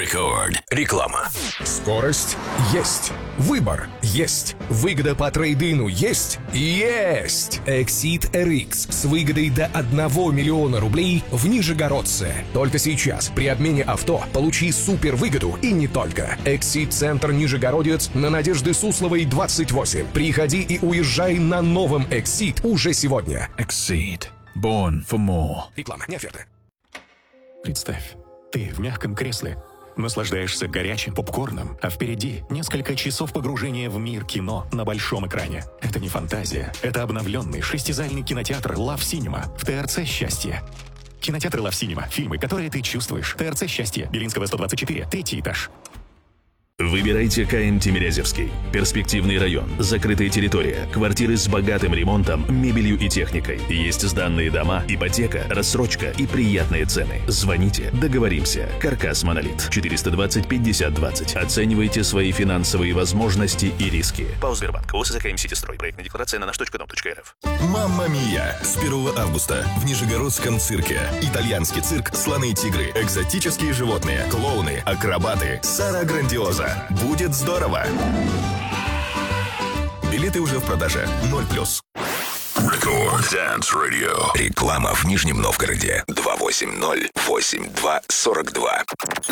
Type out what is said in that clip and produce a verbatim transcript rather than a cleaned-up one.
Рекорд. Реклама. Скорость есть. Выбор есть. Выгода по трейд-ину есть. Есть! Exceed эр икс с выгодой до одного миллиона рублей в Нижегородце. Только сейчас при обмене авто получи супер выгоду и не только. Exceed Центр Нижегородец на Надежды Сусловой двадцать восемь. Приходи и уезжай на новом Exceed уже сегодня. Exceed. Born for more. Реклама, не оферта. Представь, ты в мягком кресле, наслаждаешься горячим попкорном, а впереди несколько часов погружения в мир кино на большом экране. Это не фантазия, это обновленный шестизальный кинотеатр Love Cinema в ТРЦ «Счастье». Кинотеатр Love Cinema. Фильмы, которые ты чувствуешь. ТРЦ «Счастье». Белинского, сто двадцать четыре. Третий этаж. Выбирайте КМ Тимирязевский. Перспективный район, закрытая территория, квартиры с богатым ремонтом, мебелью и техникой. Есть сданные дома, ипотека, рассрочка и приятные цены. Звоните, договоримся. Каркас Монолит. четыреста двадцать пятьдесят двадцать. Оценивайте свои финансовые возможности и риски. ПАО Сбербанк. ОСЗ КМ Ситистрой. Проектная декларация на наш точка дом точка эр эф. Мамма Мия! С первого августа в Нижегородском цирке. Итальянский цирк, слоны и тигры, экзотические животные, клоуны, акробаты, Сара Грандиоза. Будет здорово! Билеты уже в продаже. ноль плюс. Рекорд Dance Radio. Реклама в Нижнем Новгороде. два восемь ноль восемь два сорок два.